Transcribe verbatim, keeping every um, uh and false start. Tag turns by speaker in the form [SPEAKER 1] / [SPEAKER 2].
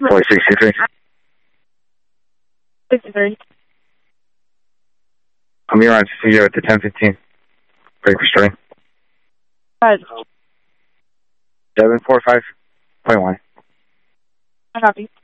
[SPEAKER 1] Boy, sixty-three.
[SPEAKER 2] sixty-three.
[SPEAKER 1] I'm here on C O at the ten fifteen. Break restraint.
[SPEAKER 2] Five.
[SPEAKER 1] seven four five point one.
[SPEAKER 2] I copy.